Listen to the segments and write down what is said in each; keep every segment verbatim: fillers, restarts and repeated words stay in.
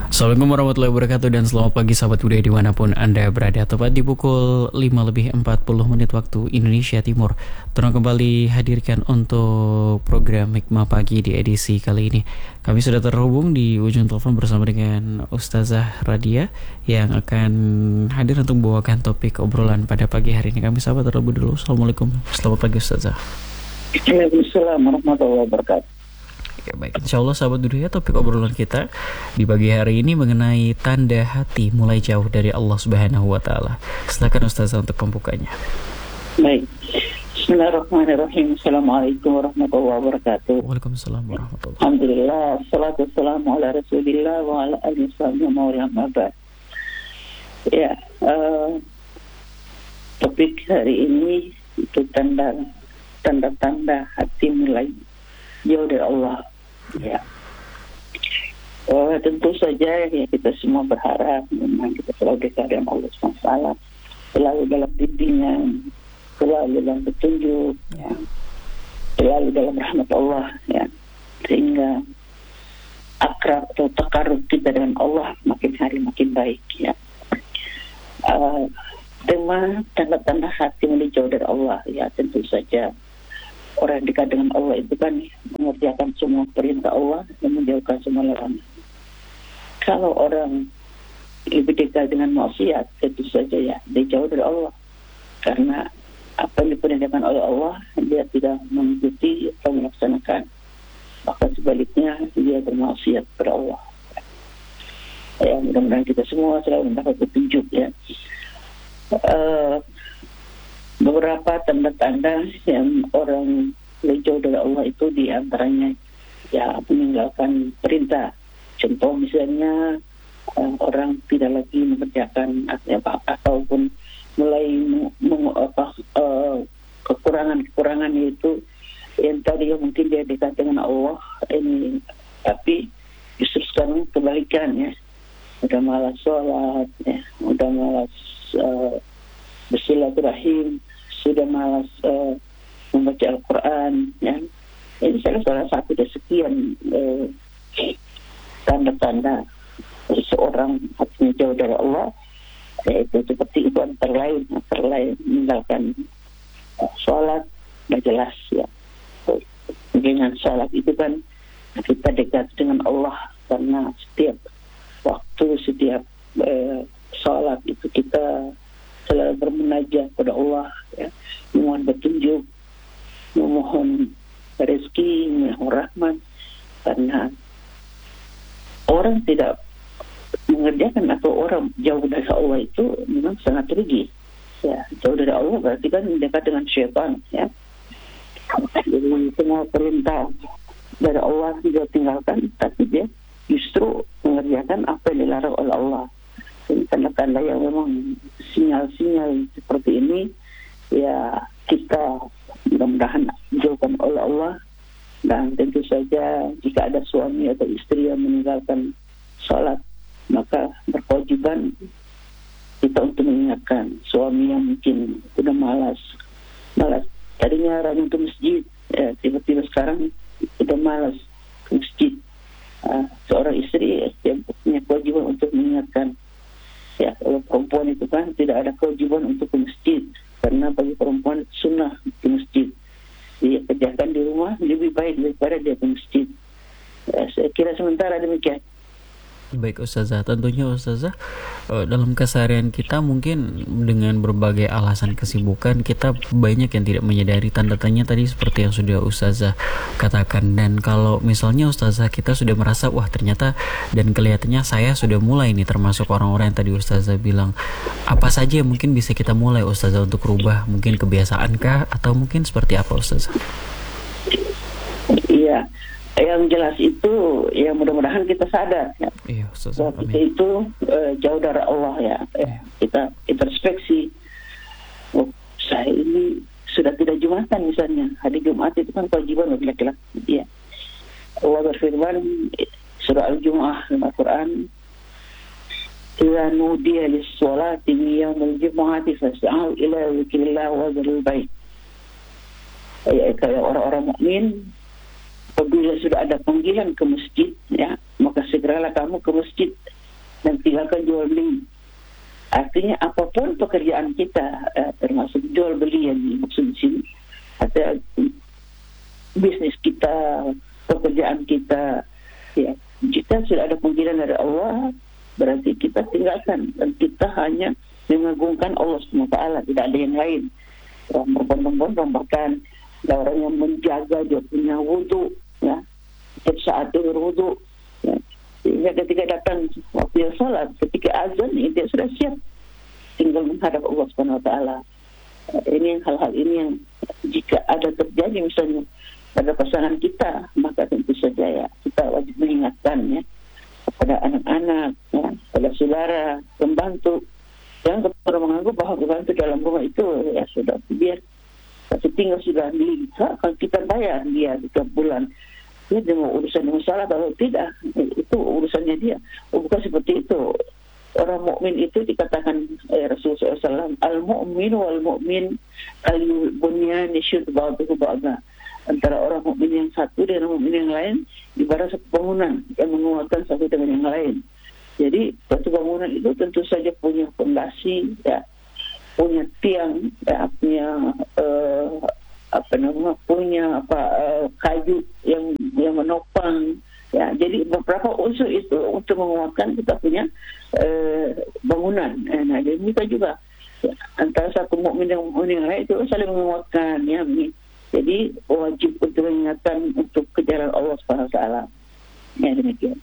Assalamualaikum warahmatullahi wabarakatuh dan selamat pagi sahabat budaya dimanapun Anda berada. Tepat di pukul lima lebih empat puluh menit waktu Indonesia Timur, Turun kembali hadirkan untuk program Hikmah Pagi di edisi kali ini. Kami sudah terhubung di ujung telepon bersama dengan Ustazah Radia yang akan hadir untuk membawakan topik obrolan pada pagi hari ini. Kami sahabat terlebih dulu. Assalamualaikum, selamat pagi Ustazah. Waalaikumsalam warahmatullahi wabarakatuh. Ya, baik, insya Allah sahabat dunia, topik obrolan kita di pagi hari ini mengenai tanda hati mulai jauh dari Allah Subhanahu wa Ta'ala. Silakan Ustazah untuk pembukanya. Baik, Bismillahirrahmanirrahim. Assalamualaikum warahmatullahi wabarakatuh. Waalaikumsalam warahmatullahi wabarakatuh. Alhamdulillah, salatu wassalamu ala rasulillah wa ala alihi wa sahbihi. Ya, uh, topik hari ini itu tanda tanda-tanda hati mulai jauh dari Allah. Ya, oh, tentu saja ya, kita semua berharap memang kita selalu dekat dengan Allah subhanahu wa taala, selalu dalam bimbingan, selalu dalam petunjuk, ya, selalu dalam rahmat Allah, ya, sehingga akrab atau takarub kita dengan Allah makin hari makin baik. Ya, uh, tema tanda-tanda hati mulai jauh dari Allah, ya, tentu saja orang yang dekat dengan Allah itu kan mengerjakan semua perintah Allah dan menjauhkan semua larangan. Kalau orang lebih dekat dengan maksiat, tentu saja ya dia jauh dari Allah, karena apa yang diperintahkan oleh Allah dia tidak mengikuti atau melaksanakan, bahkan sebaliknya dia bermaksiat kepada Allah. Ya, mudah-mudahan kita semua selalu mendapat petunjuk, ya. Uh, Beberapa tanda-tanda yang orang jauh dari Allah itu diantaranya ya meninggalkan perintah. Contoh misalnya uh, orang tidak lagi mengerjakan apa ataupun mulai meng, apa, uh, kekurangan-kekurangan itu yang tadi mungkin dia dekat dengan Allah ini, tapi justru sekarang kebalikan, ya, udah malas sholat, ya, udah malas uh, bersilaturahim, sudah malas uh, membaca Al-Quran, ya. Ini salah, salah satu dari sekian uh, tanda-tanda seseorang hatinya jauh dari Allah, yaitu seperti itu antara lain, antara lain meninggalkan uh, sholat, sudah jelas, ya. Dengan sholat itu kan kita dekat dengan Allah, karena setiap waktu, setiap uh, sholat itu kita selalu bermunajat kepada Allah, ya, memohon petunjuk, memohon rezeki, memohon rahmat, karena orang tidak mengerjakan atau orang jauh dari Allah itu memang sangat rugi. Ya, jauh dari Allah berarti kan dekat dengan syaitan, ya. Jadi semua perintah dari Allah dia tinggalkan, tapi dia justru mengerjakan apa yang dilarang oleh Allah. Ini tanda-tanda yang memang sinyal-sinyal seperti ini, ya, kita mudah-mudahan dijauhkan oleh Allah. Dan tentu saja jika ada suami atau istri yang meninggalkan sholat, maka berkewajiban kita untuk mengingatkan suami yang mungkin sudah malas malas tadinya rajin ke masjid, ya, tiba-tiba sekarang sudah malas ke masjid. uh, seorang istri ya, punya kewajiban untuk mengingatkan. Ya, kalau perempuan itu kan tidak ada kewajiban untuk ke masjid, karena bagi perempuan sunnah ke masjid. Dia kerjakan di rumah lebih baik daripada dia ke masjid. Ya, saya kira sementara demikian. Baik Ustazah, tentunya Ustazah dalam keseharian kita mungkin dengan berbagai alasan kesibukan kita banyak yang tidak menyadari tanda-tandanya tadi seperti yang sudah Ustazah katakan. Dan kalau misalnya Ustazah kita sudah merasa wah ternyata dan kelihatannya saya sudah mulai nih termasuk orang-orang yang tadi Ustazah bilang, apa saja yang mungkin bisa kita mulai Ustazah untuk rubah, mungkin kebiasaankah atau mungkin seperti apa Ustazah? Iya, yang jelas itu ya mudah-mudahan kita sadar, ya. Iya, Ustazah, bahwa kita itu uh, jauh dari Allah, ya. Iya. Kita introspeksi. Oh, saya ini sudah tidak Jumatan misalnya. Hari Jumat itu kan kewajiban bagi laki-laki. Ya. Allah berfirman surah Al-Jumu'ah dalam Al-Quran, "Idza nudiya lis-sholati min yaumil jumu'ati fas'au ila dzikrillah wa dzarul bait." Ya, kayak orang-orang mukmin apabila sudah ada panggilan ke masjid, ya, maka segeralah kamu ke masjid dan tinggalkan jual beli. Artinya apapun pekerjaan kita, eh, termasuk jual beli yang dimaksud di sini, ada bisnis kita, pekerjaan kita, ya, jika sudah ada panggilan dari Allah, berarti kita tinggalkan dan kita hanya mengagungkan Allah subhanahu wa taala, tidak ada yang lain. Orang berbondong-bondong, bahkan ada orang yang menjaga dia punya wudhu, ya, setiap saat dia berwudhu, ya. Sehingga ketika datang waktu yang salat, ketika azan, dia sudah siap tinggal menghadap Allah subhanahu wa taala. Ini hal-hal ini yang jika ada terjadi misalnya pada pasangan kita, maka tentu saja ya kita wajib mengingatkan ya kepada anak-anak, ya, kepada saudara, pembantu, yang kepada menganggap bahwa pembantu dalam rumah itu ya sudah biar tapi tinggal sudah beli, kalau kita bayar dia tiap bulan. Dia dengan urusan yang salah atau tidak, itu urusannya dia. Oh, bukan seperti itu. Orang mukmin itu dikatakan eh, Rasulullah shallallahu alaihi wasallam, al-mu'min wal-mu'min al-bunyan yashud ba'duhu ba'da. Antara orang mukmin yang satu dan orang mukmin yang lain ibarat satu bangunan yang menguatkan satu dengan yang lain. Jadi satu bangunan itu tentu saja punya fondasi, ya, punya tiang, ya, punya uh, apa namanya, punya apa uh, kayu yang yang menopang, ya. Jadi beberapa unsur itu untuk menguatkan kita punya uh, bangunan. Nah, jadi kita juga ya, antara satu mukmin dan mukmin yang lain itu saling menguatkan, ya. Jadi wajib untuk mengingatkan untuk kejaran Allah subhanahu wa taala. Ya, demikian.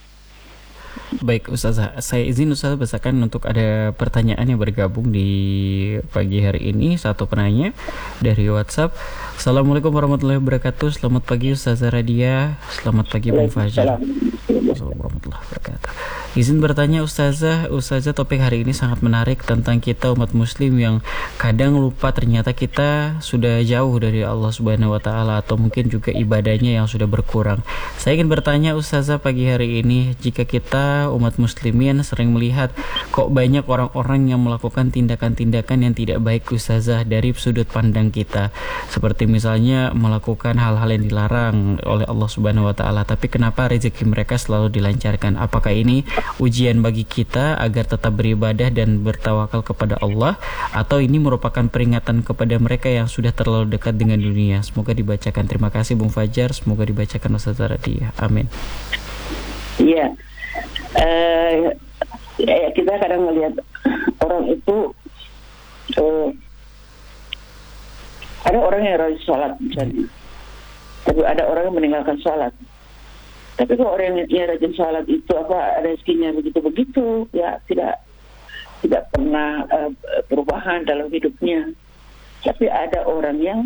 Baik Ustazah, saya izin Ustazah bacakan untuk ada pertanyaan yang bergabung di pagi hari ini. Satu penanya dari WhatsApp. Assalamualaikum warahmatullahi wabarakatuh. Selamat pagi Ustazah Radia. Selamat pagi Bung Fajar. Assalamualaikum warahmatullahi wabarakatuh. Izin bertanya Ustazah, Ustazah topik hari ini sangat menarik tentang kita umat muslim yang kadang lupa ternyata kita sudah jauh dari Allah Subhanahu wa taala atau mungkin juga ibadahnya yang sudah berkurang. Saya ingin bertanya Ustazah pagi hari ini, jika kita umat muslimin sering melihat kok banyak orang-orang yang melakukan tindakan-tindakan yang tidak baik Ustazah dari sudut pandang kita, seperti misalnya melakukan hal-hal yang dilarang oleh Allah Subhanahu wa taala, tapi kenapa rezeki mereka selalu dilancarkan? Apakah ini ujian bagi kita agar tetap beribadah dan bertawakal kepada Allah, atau ini merupakan peringatan kepada mereka yang sudah terlalu dekat dengan dunia? Semoga dibacakan. Terima kasih Bung Fajar, semoga dibacakan Ustazah Radia. Amin. Iya. Uh, ya, kita kadang melihat orang itu uh, ada orang yang rajin sholat misalnya, tapi ada orang yang meninggalkan sholat. Tapi kalau orang yang rajin sholat itu apa rezekinya begitu-begitu, ya tidak tidak pernah uh, perubahan dalam hidupnya. Tapi ada orang yang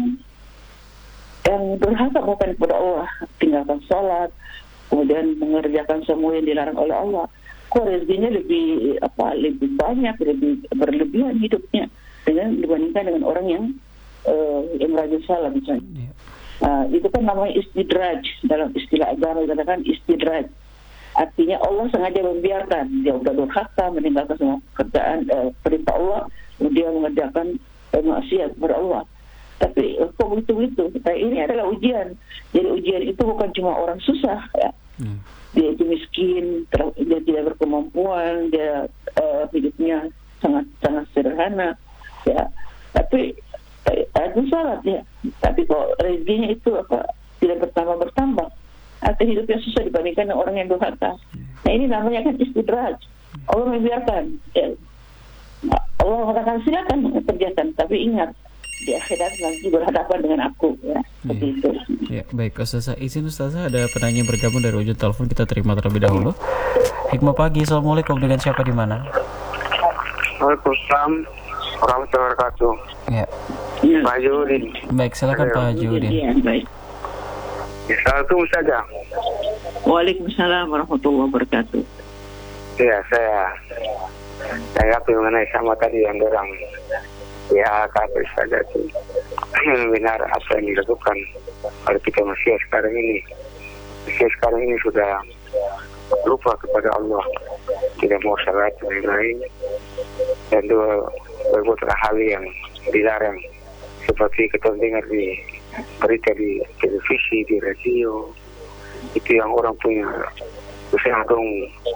yang durhaka bukan kepada Allah, tinggalkan sholat, kemudian mengerjakan semua yang dilarang oleh Allah. Kok rezekinya lebih apa lebih banyak, lebih berlebihan hidupnya dengan dibandingkan dengan orang yang uh, yang rajin sholat misalnya. Yeah. Uh, itu kan namanya istidraj, dalam istilah agama dikatakan istidraj. Artinya Allah sengaja membiarkan dia sudah durhaka, meninggalkan semua kerjaan uh, perintah Allah, kemudian mengerjakan uh, maksiat kepada Allah. Tapi uh, kok begitu-begitu? Nah, ini adalah ujian. Jadi ujian itu bukan cuma orang susah, ya. Hmm. Dia itu miskin, ter- dia tidak berkemampuan, dia uh, hidupnya sangat sangat sederhana, ya. Tapi ada salat ya, tapi kok rezekinya itu apa tidak bertambah bertambah, atau hidupnya susah dibandingkan dengan orang yang durhaka. Nah, ini namanya kan istidraj. Allah membiarkan, ya. Allah mengatakan silakan kerjakan, tapi ingat di akhirat nanti berhadapan dengan aku, ya. Seperti ya. itu. Ya, baik Ustazah. Izin Ustazah, ada penanya bergabung dari ujung telepon, kita terima terlebih dahulu. Hikmah pagi, assalamualaikum, dengan siapa di mana? Waalaikumsalam warahmatullahi wabarakatuh. Ya. Ya. Pak Judin. Baik, silakan Pak Judin. Ya, baik. Assalamualaikum saja. Waalaikumsalam warahmatullahi wabarakatuh. Ya, saya tanggapi mengenai sama tadi yang orang ya kafir saja itu benar apa yang dilakukan oleh kita manusia sekarang ini. Manusia sekarang ini sudah lupa kepada Allah, tidak mau salat dan lain-lain, dan dua berbuat hal yang dilarang, seperti kita dengar di berita di televisi, di radio, itu yang orang punya usaha dong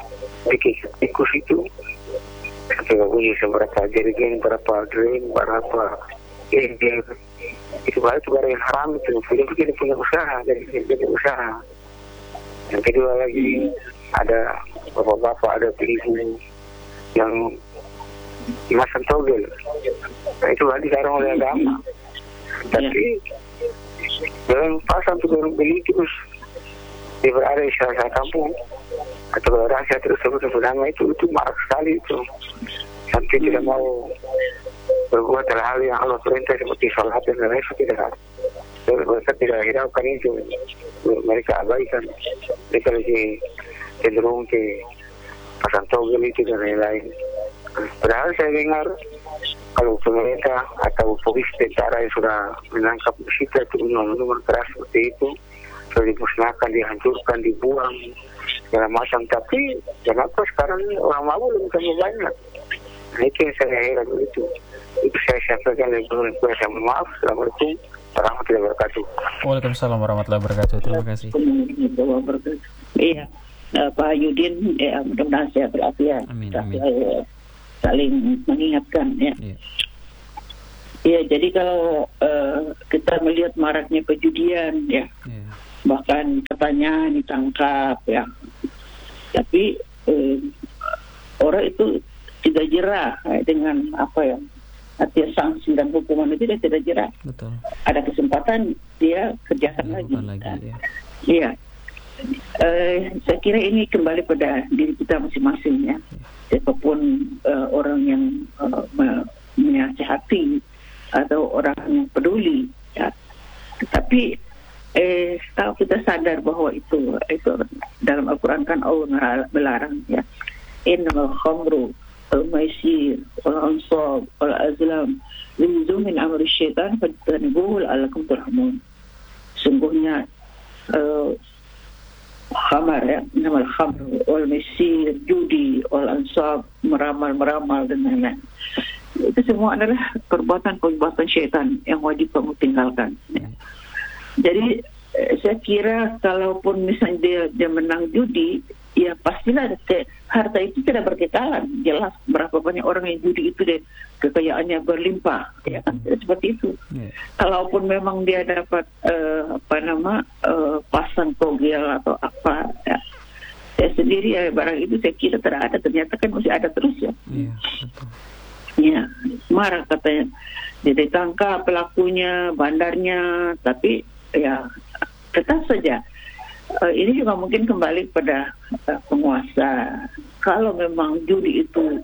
tikus itu sampai bunyi seberapa jerigen, berapa drain, berapa gender, itu baru itu baru yang haram itu. Jadi kita punya usaha, jadi jadi usaha. Yang kedua lagi ada bapak-bapak, ada ibu yang masang togel. Nah itu kan dilarang oleh agama. Tapi dalam pasang itu baru beli terus dia berada di salah satu kampung atau berasa terus sebut nama itu itu marah sekali itu. Sampai tidak mau berbuat hal-hal yang Allah perintah seperti salat dan lain-lain tidak. Mereka tidak hiraukan itu, mereka abaikan. Mereka lebih cenderung ke pasang togel itu dan lain-lain. Padahal saya dengar kalau pemerintah atau polisi tentara yang sudah menangkap musibah itu minuman keras seperti itu, sudah dimusnahkan, dihancurkan, dibuang segala macam. Tapi kenapa sekarang orang mabuk lebih banyak? Nah itu yang saya heran itu. Itu saya sampaikan dari pemerintah. Saya mohon maaf. Assalamualaikum warahmatullahi wabarakatuh. Waalaikumsalam warahmatullahi wabarakatuh. Terima kasih. Iya, Pak Yudin, ya mudah-mudahan sehat walafiat. Amin, amin. Saling mengingatkan ya. Iya, ya, jadi kalau uh, kita melihat maraknya perjudian ya, yeah. bahkan katanya ditangkap ya, tapi uh, orang itu tidak jerah ya, dengan apa ya, artinya sanksi dan hukuman itu dia tidak jerah. Betul. Ada kesempatan dia kerjakan lagi. lagi kan? ya. Iya. Uh, saya kira ini kembali pada diri kita masing-masing ya. Siapapun uh, orang yang uh, menasihati atau orang yang peduli ya. Tetapi eh, kalau kita sadar bahwa itu itu dalam Al-Quran kan Allah melarang ya. Innamal khamru wal maisir wal ansab wal azlam rijzun min amri syaitan fajtanibuhu la'allakum turhamun. Sungguhnya uh, khamar ya, namal khamr wal maisir, judi wal ansab, meramal-meramal dan lain-lain. Itu semua adalah perbuatan-perbuatan syaitan yang wajib kamu tinggalkan ya. Jadi saya kira kalaupun misalnya dia, dia menang judi, ya pastilah ke, harta itu tidak berkekalan. Jelas berapa banyak orang yang judi itu deh kekayaannya berlimpah, ya kan seperti itu. Yeah. Kalaupun memang dia dapat uh, apa nama uh, pasang togel atau apa, ya. Saya sendiri ya barang itu saya kira tidak ada, ternyata kan masih ada terus ya. Yeah, betul. Ya, marah katanya. Dia ditangkap pelakunya, bandarnya, tapi ya tetap saja. Uh, ini juga mungkin kembali pada uh, penguasa. Kalau memang judi itu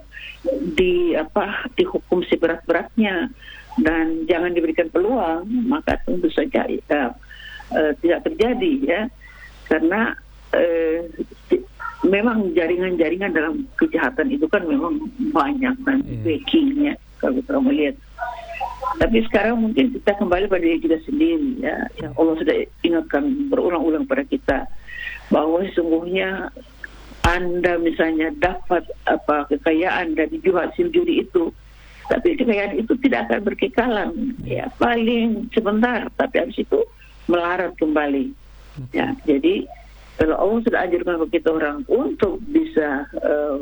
di apa dihukum seberat-beratnya dan jangan diberikan peluang, maka tentu saja uh, uh, tidak terjadi ya. Karena uh, di, memang jaringan-jaringan dalam kejahatan itu kan memang banyak dan yeah. backingnya kalau kita melihat. Tapi sekarang mungkin kita kembali pada diri kita sendiri ya. Ya Allah sudah ingatkan berulang-ulang pada kita bahwa sesungguhnya Anda misalnya dapat apa kekayaan dari hasil judi itu, tapi kekayaan itu tidak akan berkekalan ya, paling sebentar, tapi habis itu melarat kembali ya. Jadi kalau Allah sudah anjurkan ke kita orang untuk bisa uh,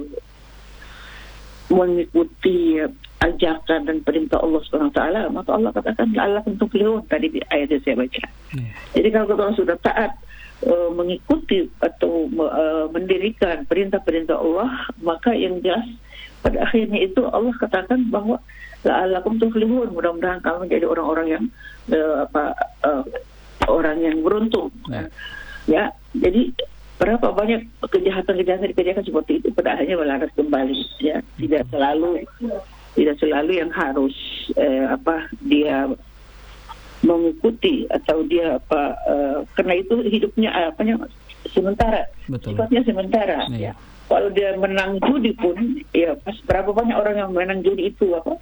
mengikuti ajakan dan perintah Allah subhanahu wa taala, maka Allah katakan Allah untuk lewat tadi di ayat yang saya baca. Yeah. Jadi kalau kita sudah taat uh, mengikuti atau uh, mendirikan perintah-perintah Allah, maka yang jelas pada akhirnya itu Allah katakan bahwa la'allakum tuflihun, mudah-mudahan kamu menjadi orang-orang yang uh, apa uh, orang yang beruntung. Yeah. Ya, jadi berapa banyak kejahatan-kejahatan dikerjakan seperti itu pada akhirnya melarat kembali ya. Tidak selalu tidak selalu yang harus eh, apa dia mengikuti atau dia apa eh, karena itu hidupnya apa sementara. Betul. Sifatnya sementara ya. Kalau dia menang judi pun ya pas berapa banyak orang yang menang judi itu apa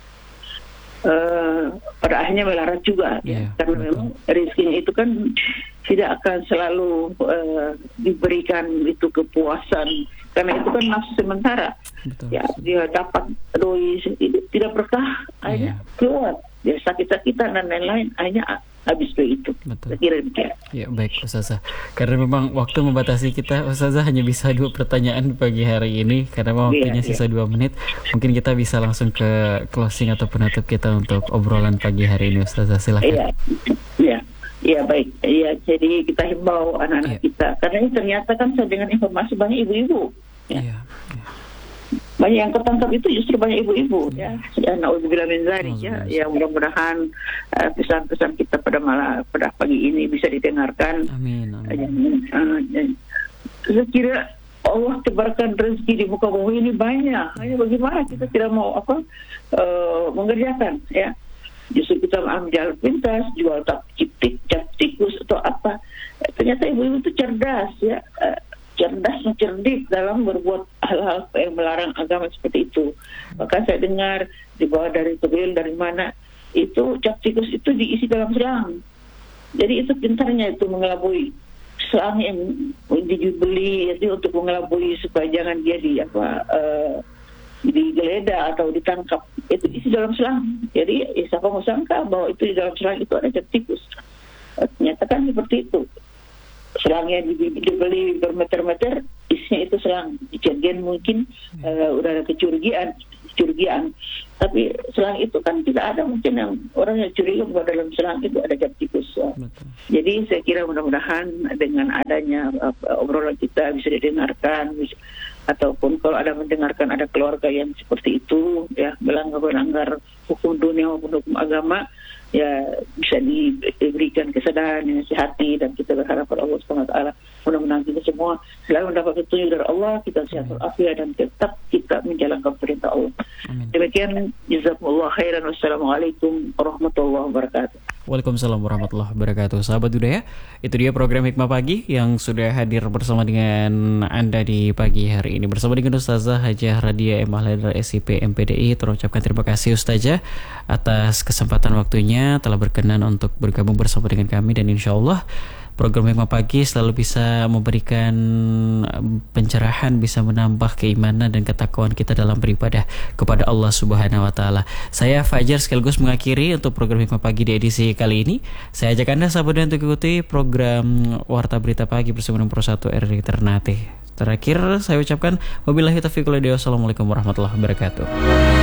Uh, pada akhirnya melarat juga yeah, ya, karena betul. Memang rezekinya itu kan tidak akan selalu uh, diberikan itu kepuasan, karena itu kan nafsu sementara. Betul. Ya dia dapat doi tidak berkah, akhirnya yeah. keluar dia sakit-sakitan dan lain-lain, akhirnya habis begitu. Saya kira demikian. Ya, baik Ustazah. Karena memang waktu membatasi kita, Ustazah hanya bisa dua pertanyaan pagi hari ini karena waktunya ya, sisa ya. dua menit. Mungkin kita bisa langsung ke closing atau penutup kita untuk obrolan pagi hari ini, Ustazah. Silakan. Iya. Iya. Ya baik, ya jadi kita himbau anak-anak yeah. kita karena ini ternyata kan dengan informasi banyak ibu-ibu, ya. Yeah. Yeah. Banyak yang tertangkap itu justru banyak ibu-ibu, yeah. ya. Ya, na'udzubillah min dzalik, ya. Ya mudah-mudahan uh, pesan-pesan kita pada malam pada pagi ini bisa didengarkan. Amin. Amin. Uh, uh, saya kira Allah tebarkan rezeki di muka bumi ini banyak. Hanya bagaimana kita tidak mau apa uh, mengerjakan, ya. Justru kita ambil pintas, jual tak ciptik, cap tikus atau apa. Ternyata ibu-ibu itu cerdas, ya, cerdas dan cerdik dalam berbuat hal-hal yang melarang agama seperti itu. Maka saya dengar di bawah dari Tubil dari mana itu cap tikus itu diisi dalam selang. Jadi itu pintarnya itu mengelabui selang yang dibeli itu untuk mengelabui supaya jangan dia di apa. Uh, digeledah atau ditangkap, itu isi dalam selang. Jadi eh, siapa mau sangka bahwa itu di dalam selang itu ada cap tikus. Ternyata kan seperti itu. Selangnya dibeli bermeter-meter, isinya itu selang. Sebagian mungkin uh, udah ada kecurigaan, kecurigaan. Tapi selang itu kan tidak ada mungkin yang orang yang curiga bahwa dalam selang itu ada cap tikus. Betul. Jadi saya kira mudah-mudahan dengan adanya uh, obrolan kita bisa didengarkan, bisa, ataupun kalau ada mendengarkan ada keluarga yang seperti itu, ya melanggar-melanggar hukum dunia maupun hukum agama, ya bisa diberikan kesadaran yang sehati, dan kita berharap pada Allah subhanahu wa taala mudah-mudahan kita semua selalu mendapat petunjuk dari Allah, kita sehat walafiat dan tetap kita menjalankan perintah Allah. Amin. Demikian, jazakumullah khairan. Wassalamualaikum warahmatullahi wabarakatuh. Waalaikumsalam warahmatullahi wabarakatuh. Sahabat budaya, itu dia program Hikmah Pagi yang sudah hadir bersama dengan Anda di pagi hari ini bersama dengan Ustazah Hajah Radia M. Ahladar S I P M P D I. Terucapkan terima kasih Ustazah atas kesempatan waktunya telah berkenan untuk bergabung bersama dengan kami, dan insya Allah program Hikmah Pagi selalu bisa memberikan pencerahan, bisa menambah keimanan dan ketakwaan kita dalam beribadah kepada Allah Subhanahu wa taala. Saya Fajar sekaligus mengakhiri untuk program Hikmah Pagi di edisi kali ini. Saya ajak Anda sahabat untuk ikuti program Warta Berita Pagi bersama nomor satu R R I Ternate. Terakhir saya ucapkan wabillahi taufiq wal hidayah. Wassalamualaikum warahmatullahi wabarakatuh.